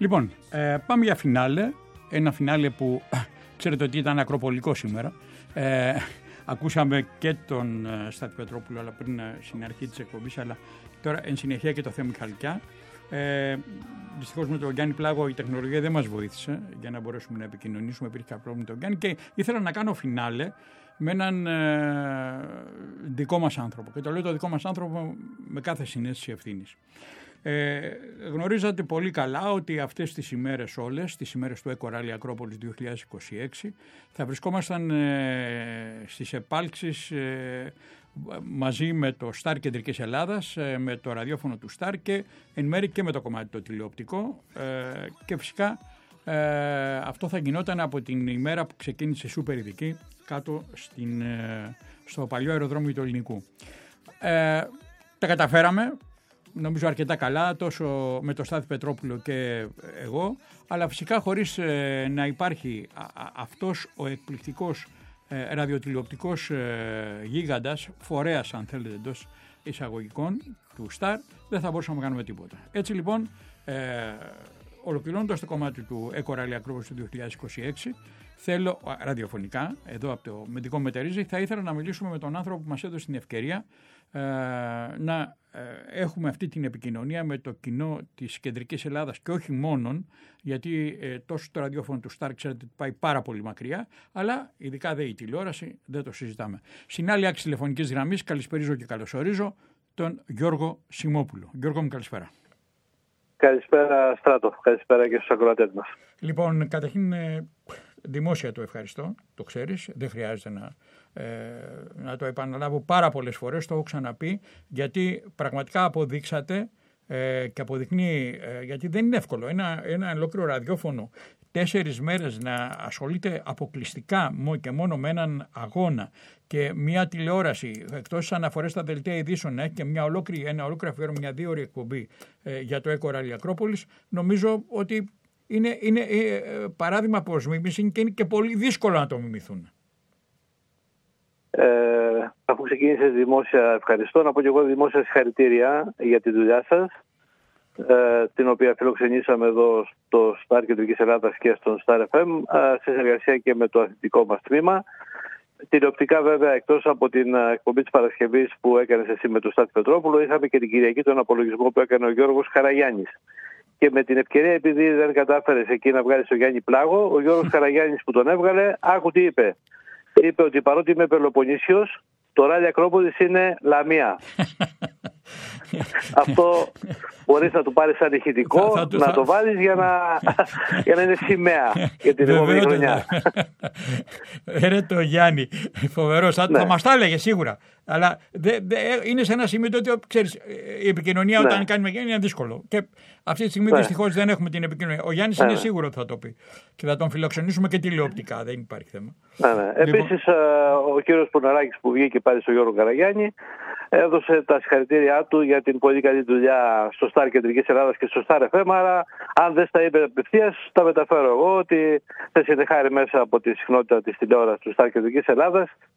Λοιπόν, πάμε για φινάλε. Ένα φινάλε που ξέρετε ότι ήταν ακροπολικό σήμερα. Ακούσαμε και τον Στάθη Πετρόπουλο, αλλά πριν στην αρχή της εκπομπής, αλλά τώρα εν συνεχεία και το Θεό Μιχαλικιά. Δυστυχώς με τον Γιάννη Πλάγο η τεχνολογία δεν μας βοήθησε για να μπορέσουμε να επικοινωνήσουμε. Υπήρχε κάποιο πρόβλημα με τον Γιάννη και ήθελα να κάνω φινάλε με έναν δικό μας άνθρωπο. Και το λέω το δικό μας άνθρωπο με κάθε συναίσθηση ευθύνης. Γνωρίζατε πολύ καλά ότι αυτές τις ημέρες όλες, τις ημέρες του Eco Rally Ακρόπολης 2026, θα βρισκόμασταν στις επάλξεις μαζί με το Σταρ Κεντρικής Ελλάδας, με το ραδιόφωνο του Σταρ και εν μέρει και με το κομμάτι το τηλεοπτικό, και φυσικά αυτό θα γινόταν από την ημέρα που ξεκίνησε Σούπερ Ειδική κάτω στο παλιό αεροδρόμιο του Ελληνικού. Τα καταφέραμε, νομίζω αρκετά καλά, τόσο με το Στάθη Πετρόπουλο και εγώ, αλλά φυσικά χωρίς να υπάρχει αυτός ο εκπληκτικός ραδιοτηλεοπτικός γίγαντας, φορέας αν θέλετε εντός εισαγωγικών του Σταρ, δεν θα μπορούσαμε να κάνουμε τίποτα. Έτσι λοιπόν, ολοκληρώνοντας το κομμάτι του Eco Rally Ακρόπολης του 2026, θέλω ραδιοφωνικά, εδώ από το Μεντικό Μετερίζει, θα ήθελα να μιλήσουμε με τον άνθρωπο που μας έδωσε την ευκαιρία να έχουμε αυτή την επικοινωνία με το κοινό της Κεντρικής Ελλάδας και όχι μόνον, γιατί τόσο το ραδιόφωνο του Σταρ ξέρετε πάει πάρα πολύ μακριά, αλλά ειδικά η τηλεόραση δεν το συζητάμε. Στην άλλη άκρη τηλεφωνικής γραμμής καλησπερίζω και καλωσορίζω τον Γιώργο Σιμόπουλο. Γιώργο μου, καλησπέρα. Καλησπέρα Στράτο, καλησπέρα και στους ακροατές μας. Λοιπόν, καταρχήν δημόσια το ευχαριστώ, το ξέρεις, δεν χρειάζεται να το επαναλάβω πάρα πολλές φορές, το έχω ξαναπεί, γιατί πραγματικά αποδείξατε και αποδεικνύει, γιατί δεν είναι εύκολο ένα ολόκληρο ραδιόφωνο 4 μέρες να ασχολείται αποκλειστικά και μόνο με έναν αγώνα και μια τηλεόραση, εκτός τις αναφορές στα δελτία ειδήσεων, να έχει και ένα ολόκληρο αφιέρωμα, μια 2ωρη εκπομπή για το Eco Rally Ακρόπολης, νομίζω ότι είναι παράδειγμα προς μίμηση και είναι και πολύ δύσκολο να το μιμηθούν. Αφού ξεκίνησε δημόσια, ευχαριστώ. Να πω και εγώ δημόσια συγχαρητήρια για τη δουλειά σας, την οποία φιλοξενήσαμε εδώ στο Σταρ Κεντρικής Ελλάδας και στον Σταρ FM, σε συνεργασία και με το αθλητικό μας τμήμα. Τηλεοπτικά βέβαια, εκτός από την εκπομπή της Παρασκευής που έκανες εσύ με τον Στάθη Πετρόπουλο, είχαμε και την Κυριακή τον απολογισμό που έκανε ο Γιώργος Καραγιάννης. Και με την ευκαιρία, επειδή δεν κατάφερες εκεί να βγάλεις τον Γιάννη Πλάγο, ο Γιώργος Καραγιάννης που τον έβγαλε, άκου τι είπε. Είπε ότι παρότι είμαι Πελοποννήσιος, το Ράλι Ακρόπολης είναι Λαμία. Αυτό μπορείς να του πάρεις σαν ηχητικό, να το βάλεις για να είναι σημαία για την επόμενη χρονιά. Ρε το Γιάννη, φοβερός, θα μας τα έλεγε σίγουρα. Αλλά είναι σε ένα σημείο ότι ξέρεις, η επικοινωνία όταν κάνει με Γιάννη είναι δύσκολο. Και αυτή τη στιγμή δυστυχώς δεν έχουμε την επικοινωνία. Ο Γιάννης είναι σίγουρο ότι θα το πει. Και θα τον φιλοξενήσουμε και τηλεοπτικά, δεν υπάρχει θέμα. Επίσης, ο κύριος Πουναράκης που βγήκε πάλι στο Γιώργο Καραγιάννη έδωσε τα συγχαρητήριά του για την πολύ καλή δουλειά στο Σταρ Κεντρικής Ελλάδας και στο Σταρ FM. Άρα, αν δεν στα είπε απευθείας, τα μεταφέρω εγώ ότι θα συνεχάρει μέσα από τη συχνότητα της τηλεόρασης του Σταρ Κεντρικής Ελλάδας